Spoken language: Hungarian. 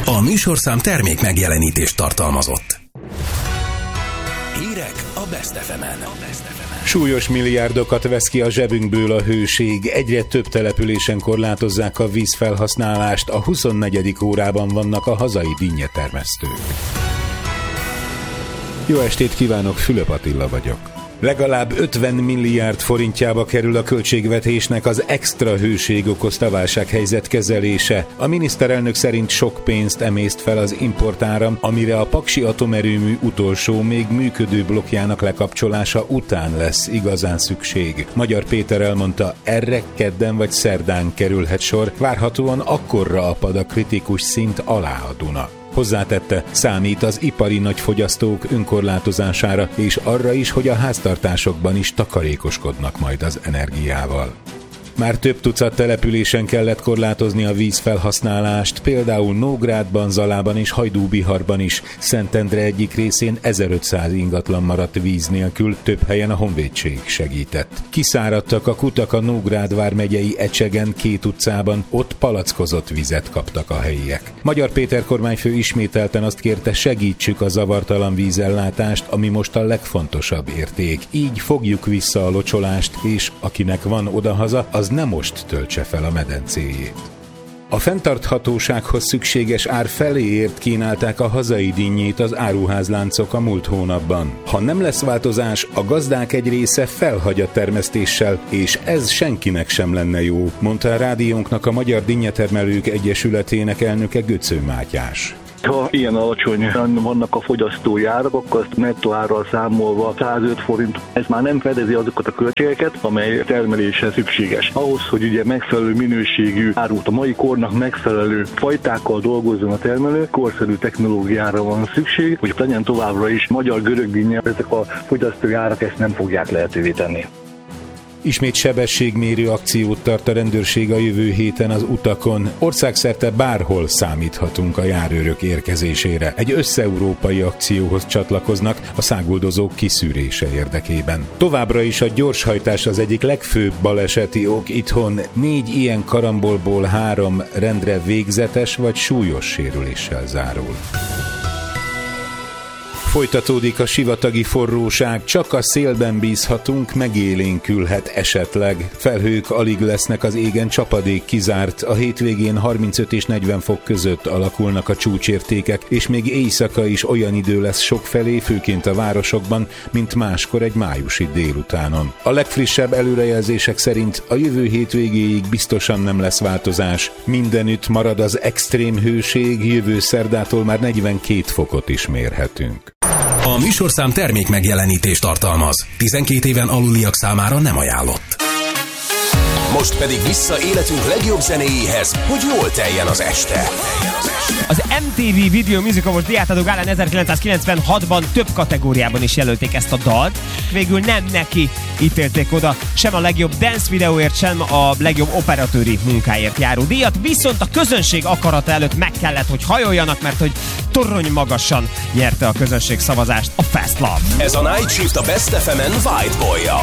A műsorszám termék megjelenítést tartalmazott. Hírek a Best FM-en. Súlyos milliárdokat vesz ki a zsebünkből a hőség, egyre több településen korlátozzák a vízfelhasználást, a 24. órában vannak a hazai dinnyetermesztők. Jó estét kívánok, Fülöp Attila vagyok. Legalább 50 milliárd forintjába kerül a költségvetésnek az extra hőség okozta válsághelyzet kezelése. A miniszterelnök szerint sok pénzt emészt fel az importáram, amire a paksi atomerőmű utolsó, még működő blokkjának lekapcsolása után lesz igazán szükség. Magyar Péter elmondta, erre kedden vagy szerdán kerülhet sor, várhatóan akkorra apad a kritikus szint alá a Duna. Hozzátette, számít az ipari nagyfogyasztók önkorlátozására, és arra is, hogy a háztartásokban is takarékoskodnak majd az energiával. Már több tucat településen kellett korlátozni a vízfelhasználást, például Nógrádban, Zalában és Hajdúbiharban is. Szentendre egyik részén 1500 ingatlan maradt víz nélkül, több helyen a honvédség segített. Kiszáradtak a kutak a Nógrád vármegyei Ecsegen 2 utcában, ott palackozott vizet kaptak a helyiek. Magyar Péter kormányfő ismételten azt kérte, segítsük a zavartalan vízellátást, ami most a legfontosabb érték. Így fogjuk vissza a locsolást, és akinek van odahaza, az nem most töltse fel a medencéjét. A fenntarthatósághoz szükséges ár feléért kínálták a hazai dinnyét az áruházláncok a múlt hónapban. Ha nem lesz változás, a gazdák egy része felhagy a termesztéssel, és ez senkinek sem lenne jó, mondta a rádiónknak a Magyar Dinnyetermelők Egyesületének elnöke Göcző Mátyás. Ha ilyen alacsonyan vannak a fogyasztói árak, akkor azt nettó árral számolva 105 forint, ez már nem fedezi azokat a költségeket, amely termeléshez szükséges. Ahhoz, hogy ugye megfelelő minőségű árut, a mai kornak megfelelő fajtákkal dolgozzon a termelő, korszerű technológiára van szükség, hogy legyen továbbra is magyar görög dinnye, ezek a fogyasztói árak ezt nem fogják lehetővé tenni. Ismét sebességmérő akciót tart a rendőrség a jövő héten az utakon. Országszerte bárhol számíthatunk a járőrök érkezésére. Egy összeurópai akcióhoz csatlakoznak a száguldozók kiszűrése érdekében. Továbbra is a gyorshajtás az egyik legfőbb baleseti ok itthon. 4 ilyen karambolból 3 rendre végzetes vagy súlyos sérüléssel zárul. Folytatódik a sivatagi forróság, csak a szélben bízhatunk, megélénkülhet esetleg. Felhők alig lesznek az égen, csapadék kizárt, a hétvégén 35 és 40 fok között alakulnak a csúcsértékek, és még éjszaka is olyan idő lesz sokfelé, főként a városokban, mint máskor egy májusi délutánon. A legfrissebb előrejelzések szerint a jövő hétvégéig biztosan nem lesz változás. Mindenütt marad az extrém hőség, jövő szerdától már 42 fokot is mérhetünk. A műsorszám termék megjelenítést tartalmaz. 12 éven aluliak számára nem ajánlott. Most pedig vissza életünk legjobb zenéjéhez, hogy jól teljen az este. Az MTV Video Music Awards díjátadó gálán 1996-ban több kategóriában is jelölték ezt a dalt. Végül nem neki ítélték oda sem a legjobb dance videóért, sem a legjobb operatőri munkáért járó díjat, viszont a közönség akarata előtt meg kellett, hogy hajoljanak, mert hogy torony magasan nyerte a közönség szavazást a Fast Love. Ez a Night Shift a Best FM-en White Boy-jal.